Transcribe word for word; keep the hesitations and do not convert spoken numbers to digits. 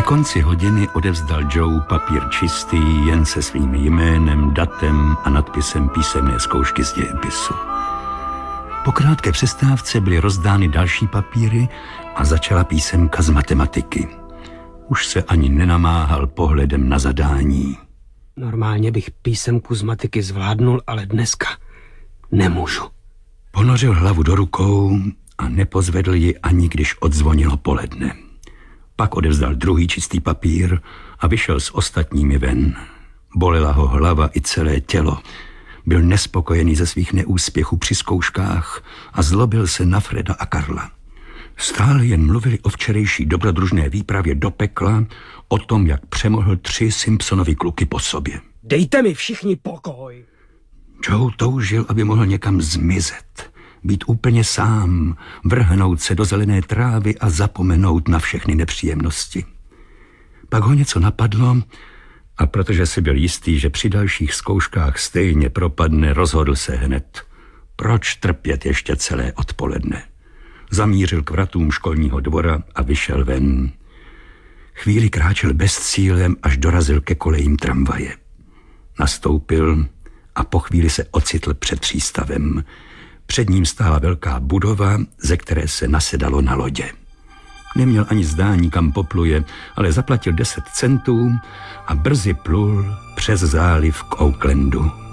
konci hodiny odevzdal Joe papír čistý jen se svým jménem, datem a nadpisem písemné zkoušky z dějepisu. Po krátké přestávce byly rozdány další papíry a začala písemka z matematiky. Už se ani nenamáhal pohledem na zadání. Normálně bych písemku z matiky zvládnul, ale dneska nemůžu. Ponořil hlavu do rukou a nepozvedl ji ani když odzvonilo poledne. Pak odevzdal druhý čistý papír a vyšel s ostatními ven. Bolela ho hlava i celé tělo. Byl nespokojený ze svých neúspěchů při zkouškách a zlobil se na Freda a Karla. Stále jen mluvili o včerejší dobrodružné výpravě do pekla, o tom, jak přemohl tři Simpsonovy kluky po sobě. Dejte mi všichni pokoj. Joe toužil, aby mohl někam zmizet, být úplně sám, vrhnout se do zelené trávy a zapomenout na všechny nepříjemnosti. Pak ho něco napadlo a protože si byl jistý, že při dalších zkouškách stejně propadne, rozhodl se hned. Proč trpět ještě celé odpoledne? Zamířil k vratům školního dvora a vyšel ven. Chvíli kráčel bezcílem, až dorazil ke kolejím tramvaje. Nastoupil a po chvíli se ocitl před přístavem. Před ním stála velká budova, ze které se nasedalo na lodě. Neměl ani zdání, kam popluje, ale zaplatil deset centů a brzy plul přes záliv k Oaklandu.